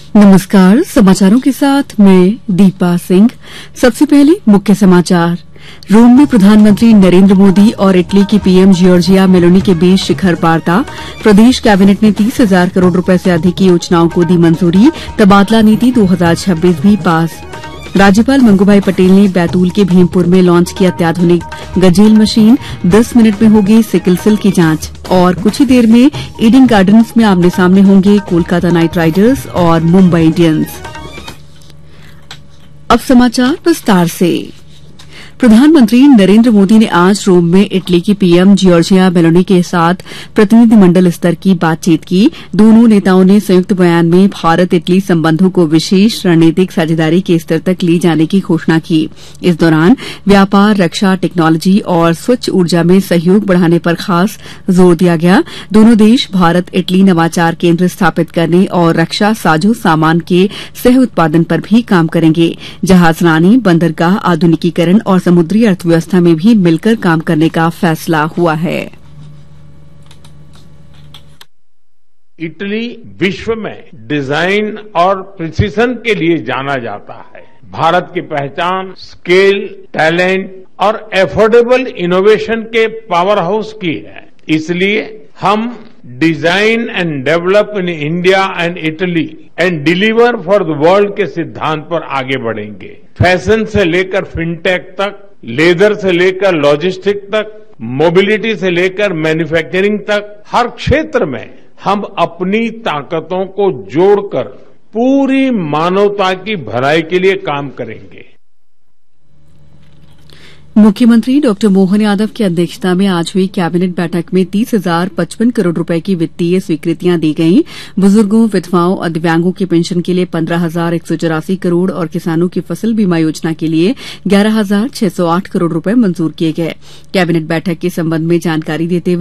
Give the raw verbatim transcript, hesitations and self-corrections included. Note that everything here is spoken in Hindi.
नमस्कार, समाचारों के साथ मैं दीपा सिंह। सबसे पहले मुख्य समाचार। रोम में प्रधानमंत्री नरेंद्र मोदी और इटली की पीएम जॉर्जिया मेलोनी के बीच शिखर वार्ता। प्रदेश कैबिनेट ने तीस हजार करोड़ रुपए से अधिक की योजनाओं को दी मंजूरी। तबादला नीति दो हजार छब्बीस भी पास। राज्यपाल मंगूभाई पटेल ने बैतूल के भीमपुर में लॉन्च किया अत्याधुनिक गजेल मशीन। दस मिनट में होगी सिकल सेल की जांच। और कुछ ही देर में ईडन गार्डन्स में आमने सामने होंगे कोलकाता नाइट राइडर्स और मुंबई इंडियंस। अब समाचार विस्तार से। प्रधानमंत्री नरेंद्र मोदी ने आज रोम में इटली की पीएम जॉर्जिया मेलोनी के साथ प्रतिनिधिमंडल स्तर की बातचीत की। दोनों नेताओं ने संयुक्त बयान में भारत इटली संबंधों को विशेष रणनीतिक साझेदारी के स्तर तक ले जाने की घोषणा की। इस दौरान व्यापार, रक्षा, टेक्नोलॉजी और स्वच्छ ऊर्जा में सहयोग बढ़ाने पर खास जोर दिया गया। दोनों देश भारत इटली नवाचार केंद्र स्थापित करने और रक्षा साजो सामान के सह उत्पादन पर भी काम करेंगे। जहाजरानी, बंदरगाह आधुनिकीकरण और समुद्री अर्थव्यवस्था में भी मिलकर काम करने का फैसला हुआ है। इटली विश्व में डिजाइन और प्रिसीजन के लिए जाना जाता है। भारत की पहचान स्केल, टैलेंट और एफोर्डेबल इनोवेशन के पावर हाउस की है। इसलिए हम design and develop in India and Italy and deliver for the world के सिद्धांत पर आगे बढ़ेंगे। फैशन से लेकर फिनटेक तक, लेदर से लेकर लॉजिस्टिक तक, मोबिलिटी से लेकर मैन्युफैक्चरिंग तक, हर क्षेत्र में हम अपनी ताकतों को जोड़कर पूरी मानवता की भलाई के लिए काम करेंगे। मुख्यमंत्री डॉ मोहन यादव की अध्यक्षता में आज हुई कैबिनेट बैठक में तीस हजार पचपन करोड़ रुपए की वित्तीय स्वीकृतियां दी गईं। बुजुर्गों, विधवाओं और दिव्यांगों की पेंशन के लिए पंद्रह हजार एक सौ चौरासी करोड़ और किसानों की फसल बीमा योजना के लिए ग्यारह हजार छह सौ आठ करोड़ रुपए मंजूर किए गए। कैबिनेट बैठक के संबंध में जानकारी देते हुए